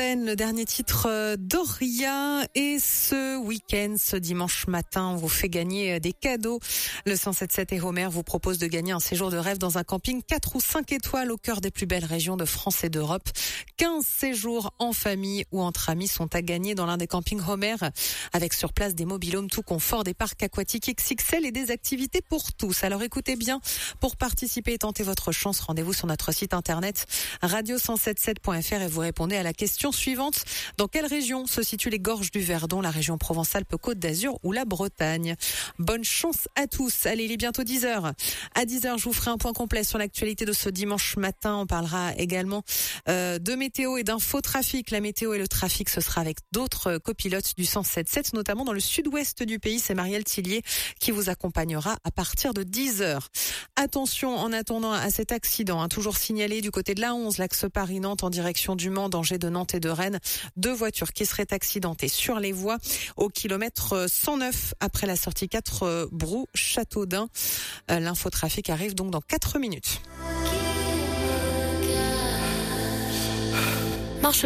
Lorraine, le dernier titre d'Oria. Et ce week-end, ce dimanche matin, on vous fait gagner des cadeaux. Le 107.7 et Homer vous propose de gagner un séjour de rêve dans un camping 4 ou 5 étoiles au cœur des plus belles régions de France et d'Europe. 15 séjours en famille ou entre amis sont à gagner dans l'un des campings Homer, avec sur place des mobil-homes tout confort, des parcs aquatiques XXL et des activités pour tous. Alors écoutez bien, pour participer et tenter votre chance, rendez-vous sur notre site internet radio177.fr et vous répondez à la question suivante. Dans quelle région se situent les gorges du Verdon, la région Provence-Alpes-Côte d'Azur ou la Bretagne? Bonne chance à tous. Allez, il est bientôt 10h. À 10h, je vous ferai un point complet sur l'actualité de ce dimanche matin. On parlera également de météo et d'infotrafic. La météo et le trafic, ce sera avec d'autres copilotes du 107.7, notamment dans le sud-ouest du pays. C'est Marielle Tillier qui vous accompagnera à partir de 10h. Attention en attendant à cet accident, toujours signalé du côté de la 11, l'axe Paris-Nantes en direction du Mans, danger de Nantes et de Rennes. 2 voitures qui seraient accidentées sur les voies au kilomètre 109 après la sortie 4 Brou-Châteaudun. L'infotrafic arrive donc dans 4 minutes.